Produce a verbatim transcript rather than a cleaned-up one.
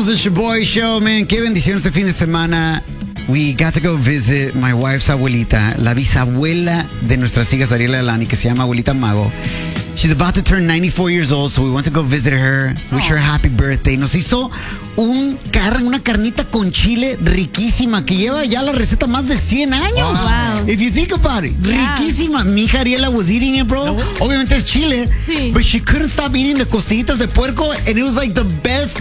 Girls, it's your boy show, man. Qué bendición este fin de semana. We got to go visit my wife's abuelita, la bisabuela de nuestras hijas Ariela y Alani, que se llama Abuelita Mago. She's about to turn ninety-four years old, so we went to go visit her, wish her happy birthday. Nos hizo un car una carnita con chile riquísima que lleva ya la receta más de cien años. Wow. If you think about it, Yeah. riquísima. Mi hija Ariela was eating it, bro. No. Obviamente es chile, Sí. but she couldn't stop eating the costillitas de puerco, and it was like the best